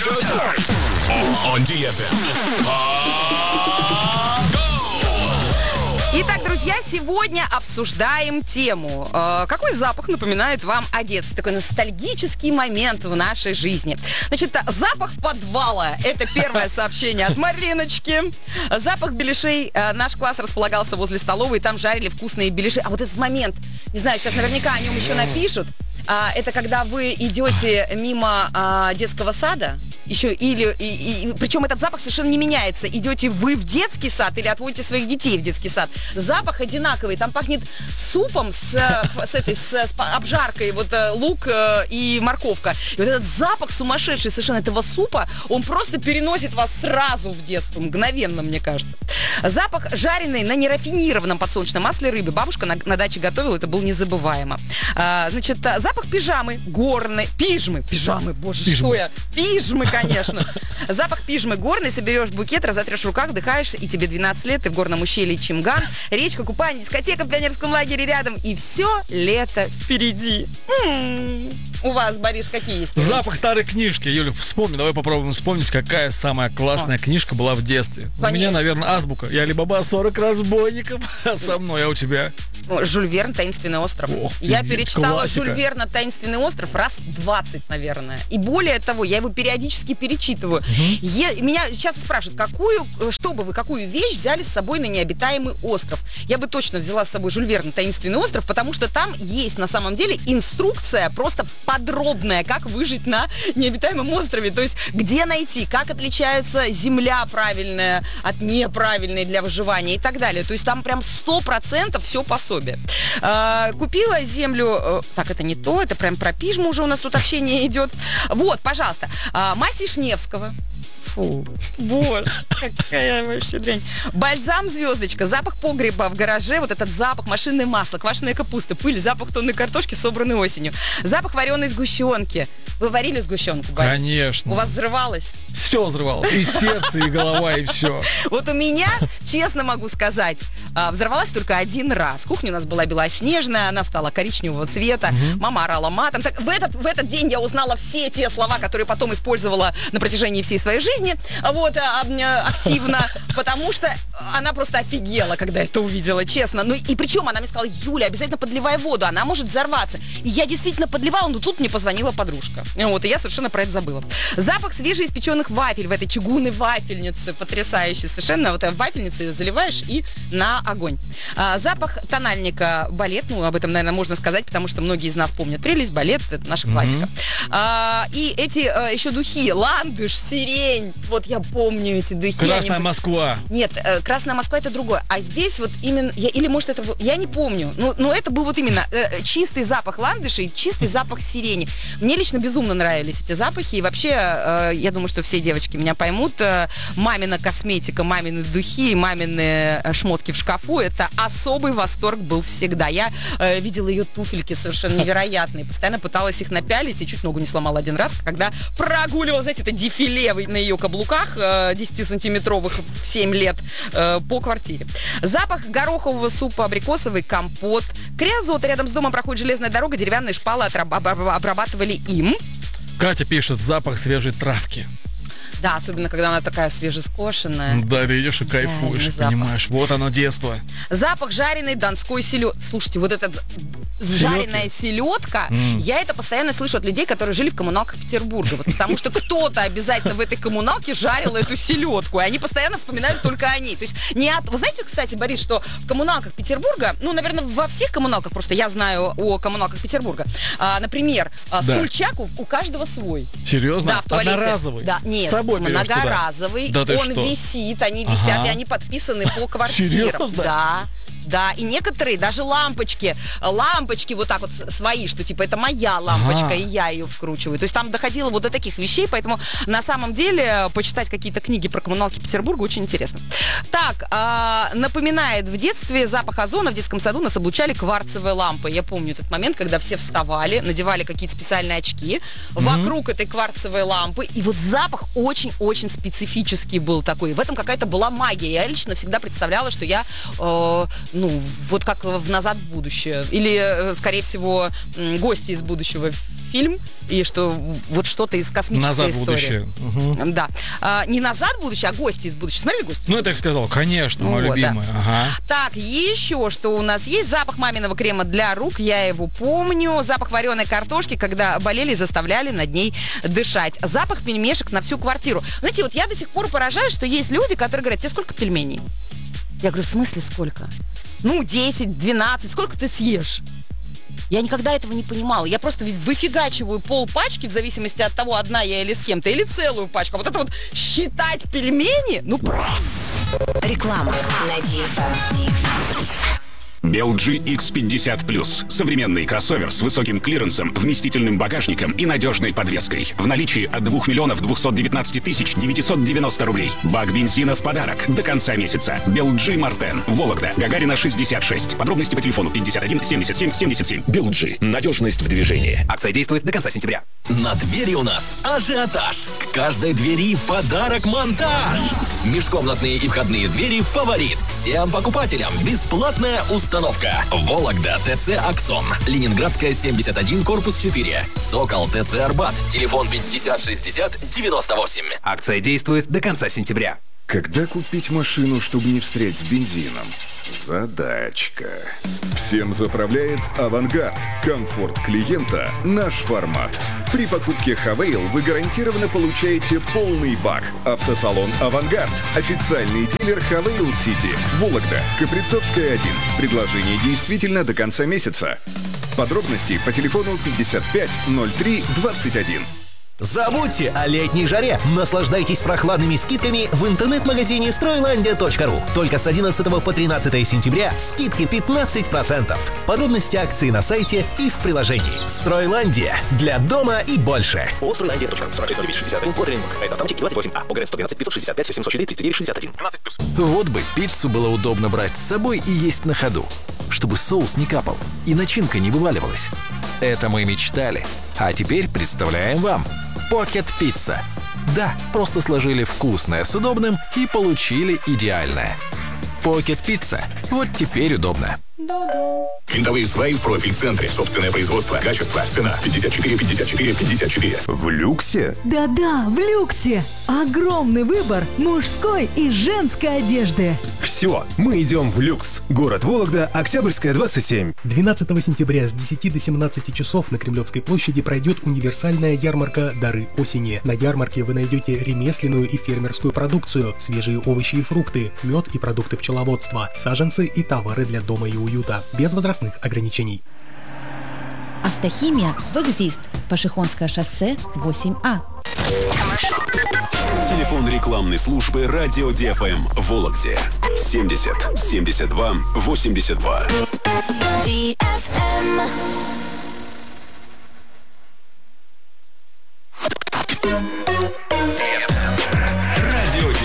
Showtime on DFM. Итак, друзья, сегодня обсуждаем тему. Какой запах напоминает вам о детстве? Такой ностальгический момент в нашей жизни. Значит, запах подвала. Это первое сообщение от Мариночки. Запах беляшей. Наш класс располагался возле столовой, и там жарили вкусные беляши. А вот этот момент, не знаю, сейчас наверняка о нем еще напишут. Это когда вы идете мимо детского сада, еще причем этот запах совершенно не меняется. Идете вы в детский сад или отводите своих детей в детский сад. Запах одинаковый. Там пахнет супом с обжаркой, вот лук и морковка. И вот этот запах сумасшедший совершенно этого супа, он просто переносит вас сразу в детство, мгновенно, мне кажется. Запах жареной на нерафинированном подсолнечном масле рыбы. Бабушка на даче готовила, это было незабываемо. Значит, запах пижамы, горной, пижмы, боже, что я? Пижмы, конечно. Запах пижмы горной, соберешь букет, разотрешь в руках, вдыхаешься, и тебе 12 лет, ты в горном ущелье Чимган, речка, купание, дискотека в пионерском лагере рядом, и все лето впереди. У вас, Борис, какие есть? Запах старой книжки. Юля, вспомни, давай попробуем вспомнить, какая самая классная книжка была в детстве. У меня, наверное, азбука. Я Алибаба 40 разбойников, а со мной, а у тебя? Жюль Верн, «Таинственный остров». Я перечитала Жюль Верна «Таинственный остров» раз 20, наверное. И более того, я его периодически перечитываю. Меня сейчас спрашивают, какую вещь взяли с собой на необитаемый остров? Я бы точно взяла с собой Жюль Верна «Таинственный остров», потому что там есть на самом деле инструкция просто подробная, как выжить на необитаемом острове. То есть, где найти, как отличается земля правильная от неправильной для выживания и так далее. То есть, там прям 100% все пособие. Купила землю... Так, это не то, это прям про пижму уже у нас тут общение идет. Вот, пожалуйста. Мазь Вишневского. Фу, боже, какая вообще дрянь. Бальзам «Звездочка», запах погреба в гараже, вот этот запах, машинное масло, квашеная капуста, пыль, запах тонны картошки, собранной осенью. Запах вареной сгущенки. Вы варили сгущенку, Борис? Конечно. У вас взрывалось? Все взрывалось. И сердце, и голова, и все. Вот у меня, честно могу сказать, взорвалась только один раз. Кухня у нас была белоснежная, она стала коричневого цвета. Мама орала матом. Так, в этот день я узнала все те слова, которые потом использовала на протяжении всей своей жизни, вот, активно, потому что она просто офигела, когда это увидела, честно. Ну и причем она мне сказала: Юля, обязательно подливай воду, она может взорваться. И я действительно подливала, но тут мне позвонила подружка. Вот, и я совершенно про это забыла. Запах свежеиспеченных вафель в этой чугунной вафельнице, потрясающий совершенно. Вот в вафельнице ее заливаешь и на огонь. Запах тональника балет, ну об этом, наверное, можно сказать, потому что многие из нас помнят прелесть, балет, это наша классика. И эти еще духи, ландыш, сирень, вот я помню эти духи. Красная Москва. Нет, Красная Москва это другое. А здесь вот именно, или может это, я не помню, но это был вот именно чистый запах ландыша и чистый запах сирени. Мне лично безумно нравились эти запахи, и вообще, я думаю, что все девочки меня поймут, мамина косметика, мамины духи, мамины шмотки в шкафу, это особый восторг был всегда. Я видела ее туфельки совершенно невероятные, постоянно пыталась их напялить и чуть ногу не сломала один раз, когда прогуливала, знаете, это дефиле на ее каблуках 10-сантиметровых в 7 лет по квартире. Запах горохового супа, абрикосовый компот. Криозот. Рядом с домом проходит железная дорога, деревянные шпалы обрабатывали им. Катя пишет: запах свежей травки. Да, особенно, когда она такая свежескошенная. Да, ты идешь и кайфуешь, понимаешь. Вот оно, детство. Запах жареной донской селедки. Слушайте, вот эта жареная селедка, я это постоянно слышу от людей, которые жили в коммуналках Петербурга. Вот, потому что кто-то обязательно в этой коммуналке жарил эту селедку, и они постоянно вспоминают только о ней. То есть, вы знаете, кстати, Борис, что в коммуналках Петербурга, ну, наверное, во всех коммуналках, просто я знаю о коммуналках Петербурга, например, стульчак у каждого свой. Серьезно? Да, в туалете. Одноразовый? Да, нет. Многоразовый, да он висит, они висят, и они подписаны по квартирам. Серьезно? Да, и некоторые даже лампочки вот так вот свои, что типа это моя лампочка, и я ее вкручиваю. То есть там доходило вот до таких вещей, поэтому на самом деле почитать какие-то книги про коммуналки Петербурга очень интересно. Так, напоминает, в детстве запах озона в детском саду нас облучали кварцевые лампы. Я помню этот момент, когда все вставали, надевали какие-то специальные очки вокруг этой кварцевой лампы, и вот запах очень-очень специфический был такой. В этом какая-то была магия. Я лично всегда представляла, что я ну, вот как в «Назад в будущее». Или, скорее всего, «Гости из будущего» фильм, и что вот что-то из космической «Назад в истории. будущее». Угу. Да. Не «Назад в будущее», а «Гости из будущего». Смотрели «Гости»? Ну, это я сказал, конечно, мой Вот, любимый. да. Ага. Так, еще что у нас есть? Запах маминого крема для рук, я его помню. Запах вареной картошки, когда болели и заставляли над ней дышать. Запах пельмешек на всю квартиру. Знаете, вот я до сих пор поражаюсь, что есть люди, которые говорят: тебе сколько пельменей? Я говорю: в смысле сколько? Ну, 10, 12, сколько ты съешь? Я никогда этого не понимала. Я просто выфигачиваю полпачки, в зависимости от того, одна я или с кем-то, или целую пачку. А вот это вот считать пельмени, ну... Реклама на DFM. BLG X50+. Современный кроссовер с высоким клиренсом, вместительным багажником и надежной подвеской. В наличии от 2 219 990 рублей. Бак бензина в подарок до конца месяца. BLG Мартен. Вологда. Гагарина 66. Подробности по телефону 51 77 77. BLG. Надежность в движении. Акция действует до конца сентября. На двери у нас ажиотаж. К каждой двери в подарок монтаж. Межкомнатные и входные двери «Фаворит». Всем покупателям бесплатная установка. Вологда, ТЦ «Аксон». Ленинградская, 71, корпус 4. Сокол, ТЦ «Арбат». Телефон 50 60 98. Акция действует до конца сентября. Когда купить машину, чтобы не встрять с бензином? Задачка. Всем заправляет «Авангард». Комфорт клиента – наш формат. При покупке «Хавейл» вы гарантированно получаете полный бак. Автосалон «Авангард». Официальный дилер «Хавейл Сити». Вологда. Каприцовская, 1. Предложение действительно до конца месяца. Подробности по телефону 55 03 21. Забудьте о летней жаре. Наслаждайтесь прохладными скидками в интернет-магазине Стройlandia.ru. Только с 11 по 13 сентября скидки 15%. Подробности акции на сайте и в приложении. Стройlandia. Для дома и больше. О Стройlandia.ру. 46 код Оренбург. Поезд автоматики 28А. ОГРН 112 565 704 39 61. Вот бы пиццу было удобно брать с собой и есть на ходу, чтобы соус не капал и начинка не вываливалась. Это мы мечтали. А теперь представляем вам Pocket Pizza. Да, просто сложили вкусное с удобным и получили идеальное. Pocket Pizza. Вот теперь удобно. Винтовые сваи в профиль-центре. Собственное производство. Качество. Цена. 54 54 54. В люксе? Да-да, в люксе. Огромный выбор мужской и женской одежды. Все, мы идем в люкс. Город Вологда, Октябрьская, 27. 12 сентября с 10 до 17 часов на Кремлевской площади пройдет универсальная ярмарка «Дары осени». На ярмарке вы найдете ремесленную и фермерскую продукцию, свежие овощи и фрукты, мед и продукты пчеловодства, саженцы и товары для дома и уюта. Без возрастных ограничений. Автохимия в «Экзист». Пашихонское шоссе, 8А. Телефон рекламной службы «Радио DFM» в Вологде. 70 72 82. DFM. DFM.